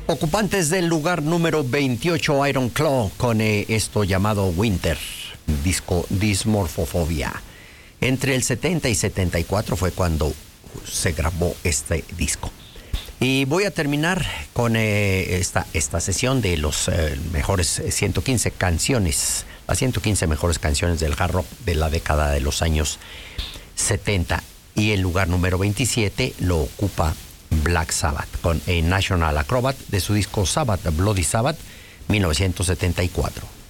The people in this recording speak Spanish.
Ocupantes del lugar número 28, Iron Claw, con esto llamado Winter, disco Dysmorphophonia. Entre el 70 y 74 fue cuando se grabó este disco. Y voy a terminar con esta sesión de los mejores 115 canciones, las 115 mejores canciones del hard rock de la década de los años 70. Y el lugar número 27 lo ocupa Black Sabbath con A National Acrobat de su disco Sabbath, Bloody Sabbath, 1974.